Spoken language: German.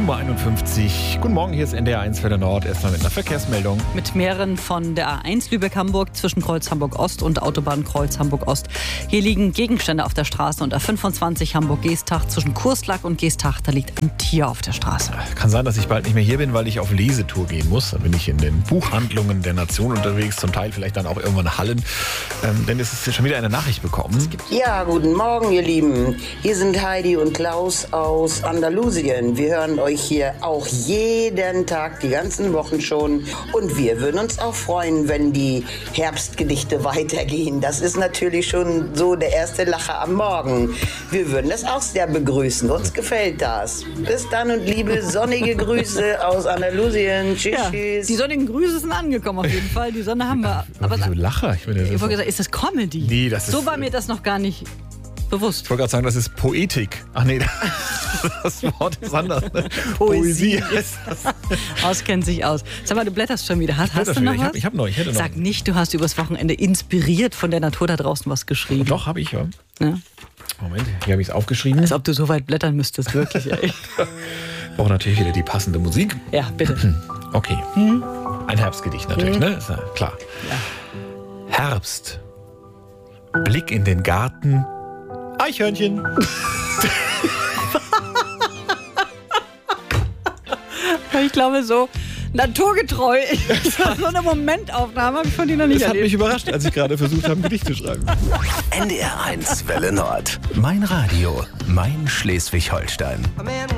7.51 Uhr. Guten Morgen, hier ist NDR 1 für der Nord. Erstmal mit einer Verkehrsmeldung. Mit mehreren von der A1 Lübeck-Hamburg zwischen Kreuz Hamburg-Ost und Autobahnkreuz Hamburg-Ost. Hier liegen Gegenstände auf der Straße und A25 Hamburg-Geestach zwischen Kurslach und Geestach. Da liegt ein Tier auf der Straße. Kann sein, dass ich bald nicht mehr hier bin, weil ich auf Lesetour gehen muss. Da bin ich in den Buchhandlungen der Nation unterwegs, zum Teil vielleicht dann auch irgendwann Hallen. Denn es ist schon wieder eine Nachricht bekommen. Ja, guten Morgen, ihr Lieben. Hier sind Heidi und Klaus aus Andalusien. Wir hören euch hier auch jeden Tag, die ganzen Wochen schon. Und wir würden uns auch freuen, wenn die Herbstgedichte weitergehen. Das ist natürlich schon so der erste Lacher am Morgen. Wir würden das auch sehr begrüßen. Uns gefällt das. Bis dann und liebe sonnige Grüße aus Andalusien. Tschüss, Ja, tschüss. die sonnigen Grüße sind angekommen auf jeden Fall. Die Sonne haben wir. Aber wieso Lacher? Ich Ich wollte gesagt, ist das Comedy? Nee, das ist- So war mir das noch gar nicht bewusst. Ich wollte gerade sagen, das ist Poetik. Ach nee, das Wort ist anders. Ne? Poesie. heißt das. Auskennt sich aus. Sag mal, du blätterst schon wieder. Hast du blätter noch schon wieder. was? Ich hätte noch. Sag nicht, du hast übers Wochenende inspiriert von der Natur da draußen was geschrieben. Doch, habe ich, ja. Ja? Moment, hier habe ich es aufgeschrieben. Als ob du so weit blättern müsstest, wirklich. Ey. Brauche natürlich wieder die passende Musik. Ja, bitte. Okay. Ein Herbstgedicht natürlich, ne? Ist ja klar. Herbst. Blick in den Garten. Eichhörnchen. Ich glaube, so naturgetreu. So eine Momentaufnahme habe ich von dir noch nicht Das hat mich erlebt. überrascht, als ich gerade versucht habe, ein Gedicht zu schreiben. NDR 1 Welle Nord. Mein Radio. Mein Schleswig-Holstein.